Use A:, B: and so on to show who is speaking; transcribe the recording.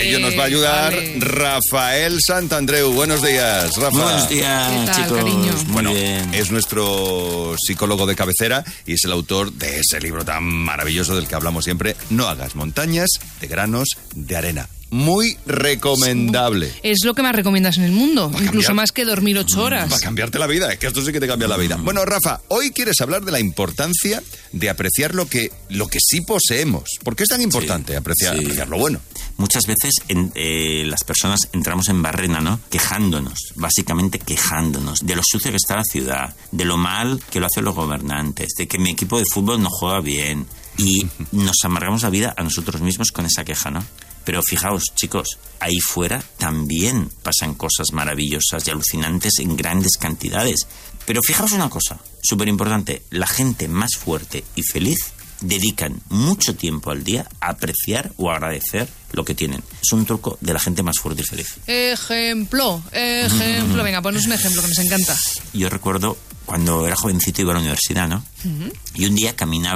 A: Ello nos va a ayudar Rafael Santandreu. Buenos días, Rafa.
B: Buenos días,
C: ¿Qué tal,
B: chicos.
C: cariño?
B: Muy
A: Bueno,
B: bien.
A: es nuestro psicólogo de cabecera y es el autor de ese libro tan maravilloso del que hablamos siempre, No hagas montañas de granos de arena. Muy recomendable.
C: Es lo que más recomiendas en el mundo,
A: Va a
C: incluso
A: cambiar.
C: más que dormir 8 horas.
A: Va a cambiarte la vida, es que esto sí que te cambia la vida. Bueno, Rafa, hoy quieres hablar de la importancia de apreciar lo que sí poseemos. ¿Por qué es tan importante apreciar lo bueno?
B: Muchas veces las personas entramos en barrena, ¿no? Quejándonos, básicamente quejándonos de lo sucio que está la ciudad, de lo mal que lo hacen los gobernantes, de que mi equipo de fútbol no juega bien y nos amargamos la vida a nosotros mismos con esa queja, ¿no? Pero fijaos, chicos, ahí fuera también pasan cosas maravillosas y alucinantes en grandes cantidades. Pero fijaos una cosa, súper importante, la gente más fuerte y feliz dedican mucho tiempo al día a apreciar o agradecer lo que tienen. Es un truco de la gente más fuerte y feliz.
C: Ejemplo. Venga, ponos un ejemplo que nos encanta.
B: Yo recuerdo cuando era jovencito iba a la universidad, ¿no? Y un día caminaba